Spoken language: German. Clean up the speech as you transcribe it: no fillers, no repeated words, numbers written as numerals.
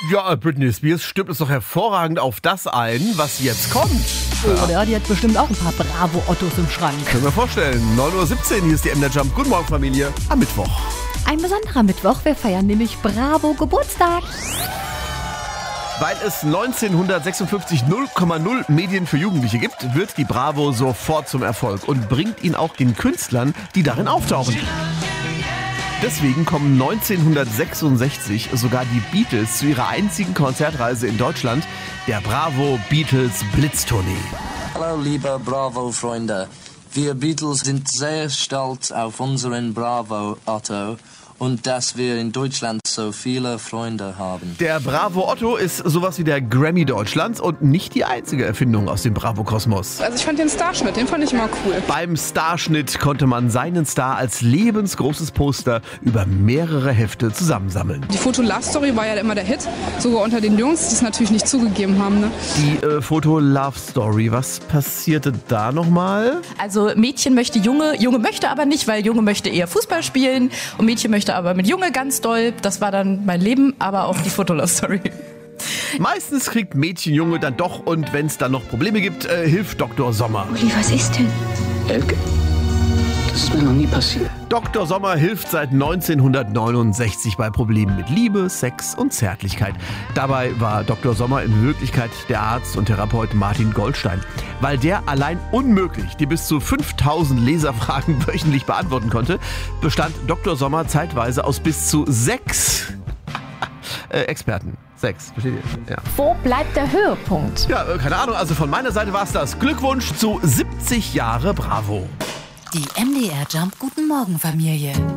Ja, Britney Spears stimmt es doch hervorragend auf das ein, was jetzt kommt. Oder die hat bestimmt auch ein paar Bravo-Ottos im Schrank. Können wir vorstellen. 9:17 Uhr, hier ist die MDR Jump. Guten Morgen, Familie. Am Mittwoch. Ein besonderer Mittwoch, wir feiern nämlich Bravo Geburtstag. Weil es 1956 0,0 Medien für Jugendliche gibt, wird die Bravo sofort zum Erfolg und bringt ihn auch den Künstlern, die darin auftauchen. Deswegen kommen 1966 sogar die Beatles zu ihrer einzigen Konzertreise in Deutschland, der Bravo Beatles Blitztournee. Hallo liebe Bravo-Freunde, wir Beatles sind sehr stolz auf unseren Bravo Otto und dass wir in Deutschland so viele Freunde haben. Der Bravo Otto ist sowas wie der Grammy Deutschlands und nicht die einzige Erfindung aus dem Bravo-Kosmos. Also ich fand den Starschnitt, den fand ich immer cool. Beim Starschnitt konnte man seinen Star als lebensgroßes Poster über mehrere Hefte zusammensammeln. Die Foto-Love-Story war ja immer der Hit, sogar unter den Jungs, die es natürlich nicht zugegeben haben. Ne? Die Foto-Love-Story, was passierte da nochmal? Also Mädchen möchte Junge, Junge möchte aber nicht, weil Junge möchte eher Fußball spielen und Mädchen möchte aber mit Junge ganz doll. Das war dann mein Leben, aber auch die Foto-Love-Story. Meistens kriegt Mädchen Junge dann doch und wenn es dann noch Probleme gibt, hilft Dr. Sommer. Uli, was ist denn? Elke, das ist mir noch nie passiert. Dr. Sommer hilft seit 1969 bei Problemen mit Liebe, Sex und Zärtlichkeit. Dabei war Dr. Sommer in Wirklichkeit der Arzt und Therapeut Martin Goldstein. Weil der allein unmöglich die bis zu 5000 Leserfragen wöchentlich beantworten konnte, bestand Dr. Sommer zeitweise aus bis zu 6 Experten. 6, versteht ihr? Ja. Wo bleibt der Höhepunkt? Ja, keine Ahnung, also von meiner Seite war es das. Glückwunsch zu 70 Jahre Bravo. Die MDR Jump Guten Morgen Familie.